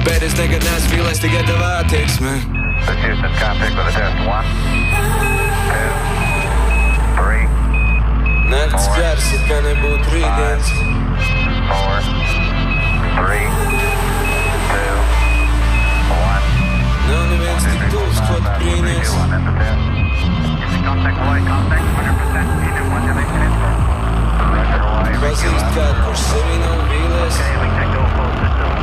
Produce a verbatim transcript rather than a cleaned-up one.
bet es nekad neesmu vīlēs tikai tev attieksmi. This Houston, contact with a test. One, two, three, Nakts gars, it kā nebūtu rītdienas. four, three, two, one. Nav neviens tik tuvs, ko tu brīnies. Contact Hawaii, contact one hundred percent. Unit one, destination info. Roger Hawaii. Pazīst kādu, kurš sevi nav vīlēs. Okay, we can go full